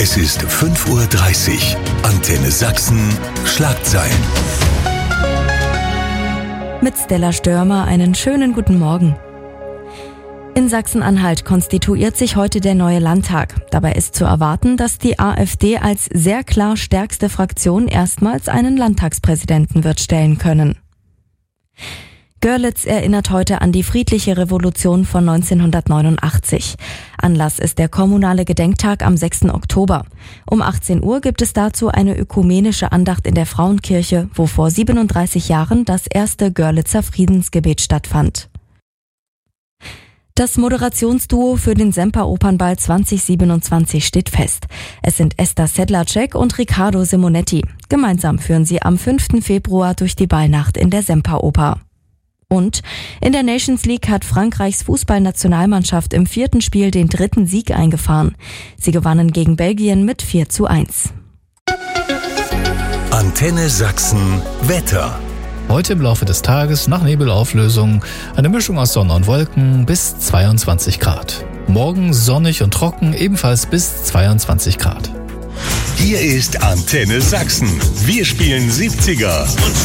Es ist 5:30 Uhr. Antenne Sachsen, Schlagzeilen. Mit Stella Störmer einen schönen guten Morgen. In Sachsen-Anhalt konstituiert sich heute der neue Landtag. Dabei ist zu erwarten, dass die AfD als sehr klar stärkste Fraktion erstmals einen Landtagspräsidenten wird stellen können. Görlitz erinnert heute an die friedliche Revolution von 1989. Anlass ist der kommunale Gedenktag am 6. Oktober. Um 18 Uhr gibt es dazu eine ökumenische Andacht in der Frauenkirche, wo vor 37 Jahren das erste Görlitzer Friedensgebet stattfand. Das Moderationsduo für den Semperopernball 2027 steht fest. Es sind Esther Sedlacek und Riccardo Simonetti. Gemeinsam führen sie am 5. Februar durch die Ballnacht in der Semperoper. Und in der Nations League hat Frankreichs Fußballnationalmannschaft im 4. Spiel den 3. Sieg eingefahren. Sie gewannen gegen Belgien mit 4:1. Antenne Sachsen, Wetter. Heute im Laufe des Tages nach Nebelauflösung eine Mischung aus Sonne und Wolken bis 22 Grad. Morgen sonnig und trocken, ebenfalls bis 22 Grad. Hier ist Antenne Sachsen. Wir spielen 70er.